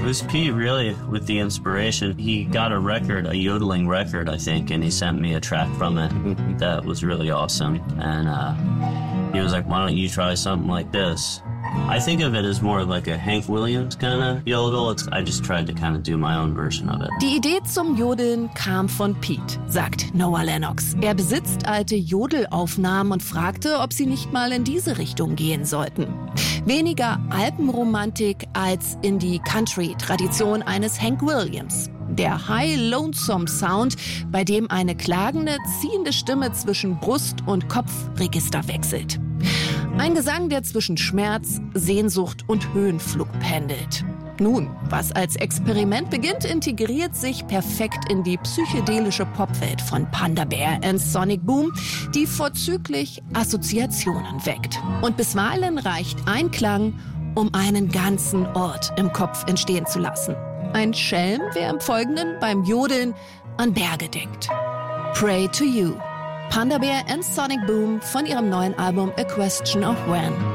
was Pete really with the inspiration. He got a record, a yodeling record, I think, and he sent me a track from it. That was really awesome. And he was like, why don't you try something like this? I think of it as more like a Hank Williams kind of yodel. I just tried to kind of do my own version of it. Die Idee zum Jodeln kam von Pete, sagt Noah Lennox. Er besitzt alte Jodelaufnahmen und fragte, ob sie nicht mal in diese Richtung gehen sollten. Weniger Alpenromantik als in die Country-Tradition eines Hank Williams. Der High Lonesome Sound, bei dem eine klagende, ziehende Stimme zwischen Brust- und Kopfregister wechselt. Ein Gesang, der zwischen Schmerz, Sehnsucht und Höhenflug pendelt. Nun, was als Experiment beginnt, integriert sich perfekt in die psychedelische Popwelt von Panda Bear and Sonic Boom, die vorzüglich Assoziationen weckt. Und bisweilen reicht ein Klang, um einen ganzen Ort im Kopf entstehen zu lassen. Ein Schelm, wer im Folgenden beim Jodeln an Berge denkt. Pray to You. Panda Bear and Sonic Boom von ihrem neuen Album A Question of When.